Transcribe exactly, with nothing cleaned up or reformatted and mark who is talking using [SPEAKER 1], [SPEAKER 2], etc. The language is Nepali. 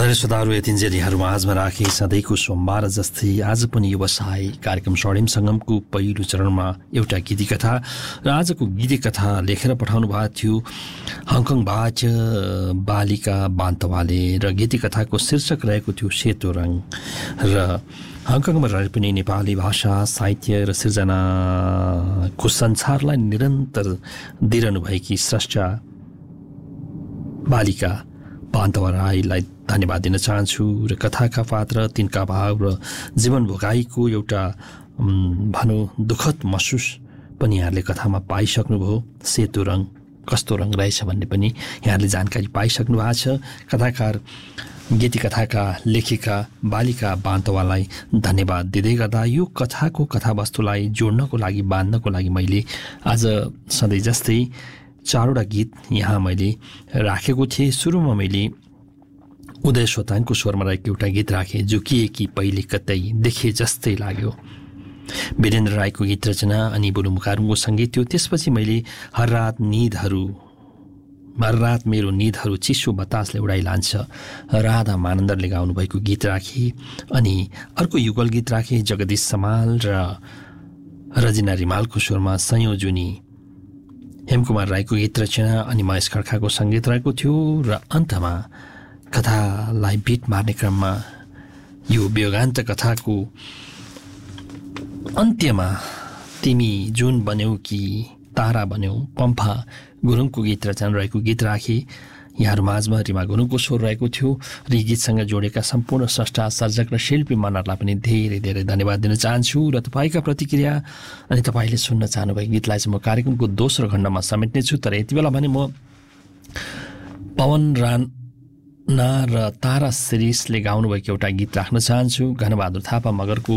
[SPEAKER 1] आदरणीय श्रोताहरू, यतिन्जेलीहरू माझमा राखे सधैँको सोमबार जस्तै आज पनि व्यवसाय कार्यक्रम स्वर्णिम सङ्गमको पहिलो चरणमा एउटा गीति कथा र आजको गीति कथा लेखेर पठाउनु भएको थियो हङकङबाट बालिका बान्तवाले र गीति कथाको शीर्षक रहेको थियो सेतो रङ। र हङकङमा रहे पनि नेपाली भाषा साहित्य र सिर्जनाको संसारलाई निरन्तर दिइरहनुभएकी स्रष्टा बालिका बान्तवा राईलाई धन्यवाद दिन चाहन्छु। र कथाका पात्र तिनका भाव र जीवन भोगाईको एउटा भनौँ दुःखद महसुस पनि यहाँहरूले कथामा पाइसक्नुभयो। सेतो रङ कस्तो रङ रहेछ भन्ने पनि यहाँहरूले जानकारी पाइसक्नु भएको छ। कथाकार गीति कथाका लेखिका बालिका बान्तवालाई धन्यवाद दिँदै गर्दा यो कथाको कथावस्तुलाई जोड्नको लागि बाँध्नको लागि मैले आज सधैँ जस्तै चारवटा गीत यहाँ मैले राखेको थिएँ। सुरुमा मैले उदय सोताङको स्वरमा रहेको एउटा गीत राखेँ, झुकिए कि पहिले कतै देखे जस्तै लाग्यो, वीरेन्द्र राईको गीत रचना अनि बुलु मुखारुङको सङ्गीत थियो। त्यसपछि मैले हर रात निदहरू हर रात मेरो निदहरू चिसो बतासले उडाइ लान्छ राधा मानन्दरले गाउनुभएको गीत राखेँ। अनि अर्को युगल गीत राखेँ जगदीश समाल र रजिना रिमालको स्वरमा सयौँ जुनी हेमकुमार राईको गीत रचना अनि महेश खड्काको सङ्गीत रहेको थियो। र अन्तमा कथालाई बिट मार्ने क्रममा यो व्यगान्त कथाको अन्त्यमा तिमी जुन बन्यौ कि तारा बन्यौ पम्फा गुरुङको गीत रचना रहेको गीत राखेँ। यहाँहरू माझमा रिमा गुरुङको स्वर रहेको थियो। र यी गीतसँग जोडेका सम्पूर्ण स्रष्टा सर्जक र शिल्पी मनहरूलाई पनि धेरै धेरै धन्यवाद दिन चाहन्छु। र तपाईँका प्रतिक्रिया अनि तपाईँले सुन्न चाहनुभएको गीतलाई चाहिँ म कार्यक्रमको दोस्रो खण्डमा समेट्नेछु। तर यति बेला भने म पवन राणा र तारा शिरिषले गाउनुभएको एउटा गीत राख्न चाहन्छु। घनबहादुर थापा मगरको